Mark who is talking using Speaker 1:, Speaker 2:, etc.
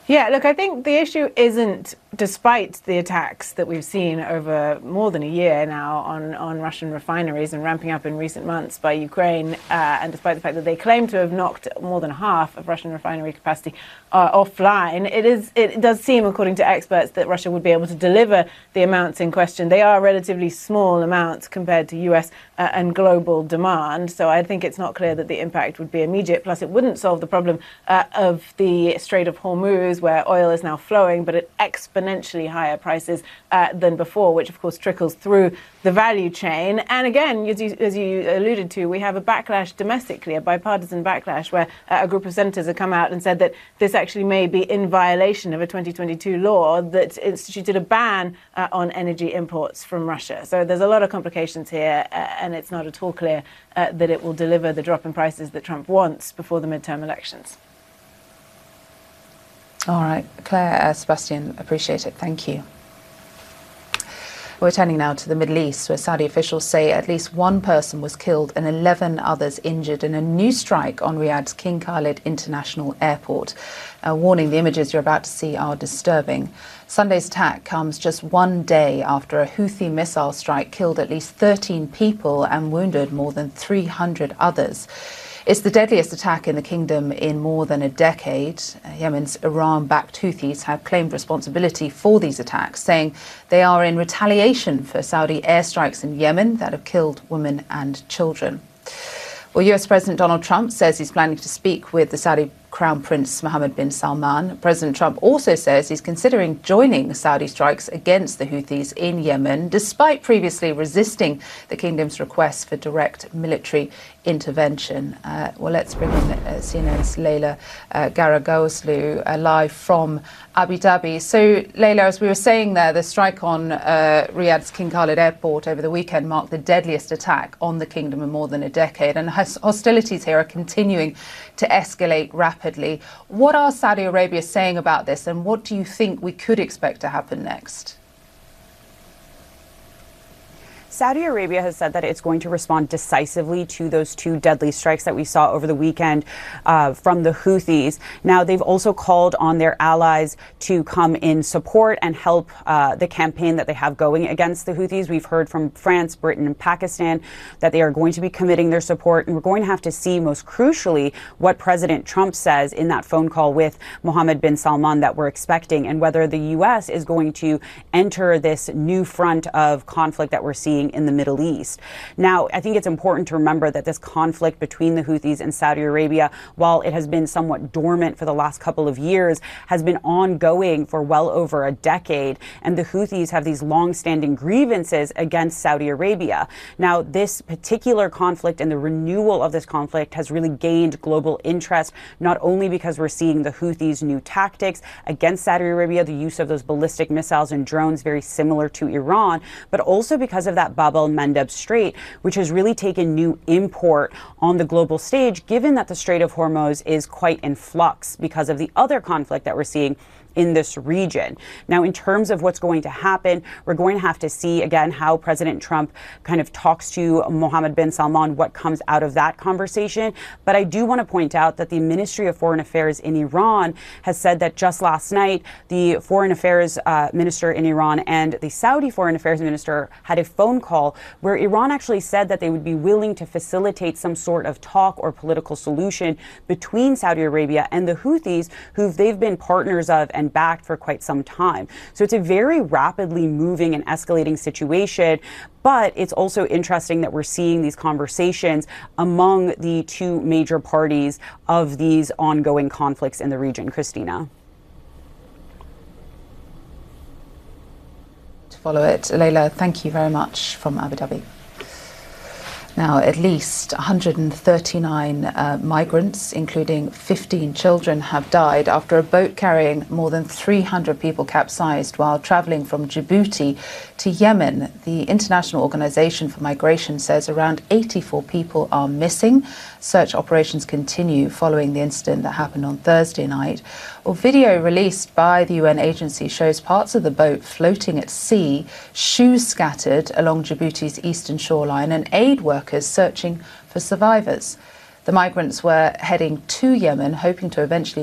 Speaker 1: Yeah, look, I think the issue isn't, despite the attacks that we've seen over more than a year now on Russian refineries and ramping up in recent months by Ukraine, and despite the fact that they claim to have knocked more than half of Russian refinery capacity offline, it does seem, according to experts, that Russia would be able to deliver the amounts in question. They are relatively small amounts compared to US and global demand, so I think it's not clear that the impact would be immediate. Plus, it wouldn't solve the problem of the Strait of Hormuz, where oil is now flowing, but at exponentially higher prices than before, which of course trickles through the value chain. And again, as you alluded to, we have a backlash domestically, a bipartisan backlash, where a group of senators have come out and said that this actually may be in violation of a 2022 law that instituted a ban on energy imports from Russia. So there's a lot of complications here, and it's not at all clear that it will deliver the drop in prices that Trump wants before the midterm elections.
Speaker 2: All right, Claire, Sebastian, appreciate it. Thank you. We're turning now to the Middle East, where Saudi officials say at least one person was killed and 11 others injured in a new strike on Riyadh's King Khalid International Airport. Warning, the images you're about to see are disturbing. Sunday's attack comes just one day after a Houthi missile strike killed at least 13 people and wounded more than 300 others. It's the deadliest attack in the kingdom in more than a decade. Yemen's Iran-backed Houthis have claimed responsibility for these attacks, saying they are in retaliation for Saudi airstrikes in Yemen that have killed women and children. Well, US President Donald Trump says he's planning to speak with the Saudi Crown Prince Mohammed bin Salman. President Trump also says he's considering joining Saudi strikes against the Houthis in Yemen, despite previously resisting the kingdom's request for direct military intervention. Well, let's bring in CNN's Leila Garagoslu live from Abu Dhabi. So, Leila, as we were saying there, the strike on Riyadh's King Khalid Airport over the weekend marked the deadliest attack on the kingdom in more than a decade, and hostilities here are continuing to escalate rapidly. What are Saudi Arabia saying about this, and what do you think we could expect to happen next?
Speaker 3: Saudi Arabia has said that it's going to respond decisively to those two deadly strikes that we saw over the weekend from the Houthis. Now, they've also called on their allies to come in support and help the campaign that they have going against the Houthis. We've heard from France, Britain, and Pakistan that they are going to be committing their support. And we're going to have to see, most crucially, what President Trump says in that phone call with Mohammed bin Salman that we're expecting, and whether the U.S. is going to enter this new front of conflict that we're seeing in the Middle East. Now, I think it's important to remember that this conflict between the Houthis and Saudi Arabia, while it has been somewhat dormant for the last couple of years, has been ongoing for well over a decade. And the Houthis have these long-standing grievances against Saudi Arabia. Now, this particular conflict and the renewal of this conflict has really gained global interest, not only because we're seeing the Houthis' new tactics against Saudi Arabia, the use of those ballistic missiles and drones very similar to Iran, but also because of that Bab el-Mandeb Strait, which has really taken new import on the global stage, given that the Strait of Hormuz is quite in flux because of the other conflict that we're seeing in this region. Now, in terms of what's going to happen, we're going to have to see, again, how President Trump kind of talks to Mohammed bin Salman, what comes out of that conversation. But I do want to point out that the Ministry of Foreign Affairs in Iran has said that just last night, the Foreign Affairs Minister in Iran and the Saudi Foreign Affairs Minister had a phone call where Iran actually said that they would be willing to facilitate some sort of talk or political solution between Saudi Arabia and the Houthis, who they've been partners of and backed for quite some time. So it's a very rapidly moving and escalating situation, but it's also interesting that we're seeing these conversations among the two major parties of these ongoing conflicts in the region. Christina.
Speaker 2: To follow it, Leila, thank you very much from Abu Dhabi. Now, at least 139 migrants, including 15 children, have died after a boat carrying more than 300 people capsized while traveling from Djibouti to Yemen. The International Organization for Migration says around 84 people are missing. Search operations continue following the incident that happened on Thursday night. Well, video released by the UN agency shows parts of the boat floating at sea, shoes scattered along Djibouti's eastern shoreline, and aid workers searching for survivors. The migrants were heading to Yemen, hoping to eventually